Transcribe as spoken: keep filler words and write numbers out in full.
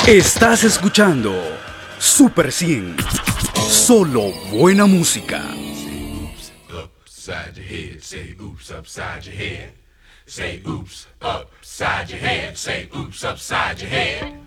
Estás escuchando Super cien. Solo buena música. Upside your head, say oops upside your head. Say oops upside your head, say oops upside your head.